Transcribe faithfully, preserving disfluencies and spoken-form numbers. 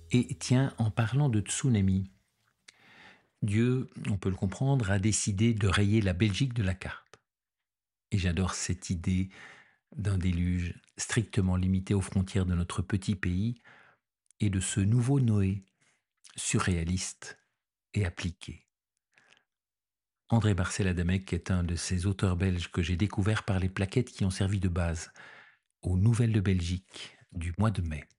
Et tiens, en parlant de tsunami, Dieu, on peut le comprendre, a décidé de rayer la Belgique de la carte. Et j'adore cette idée d'un déluge strictement limité aux frontières de notre petit pays et de ce nouveau Noé, surréaliste et appliqué. André Marcel Adamec est un de ces auteurs belges que j'ai découvert par les plaquettes qui ont servi de base aux Nouvelles de Belgique du mois de mai.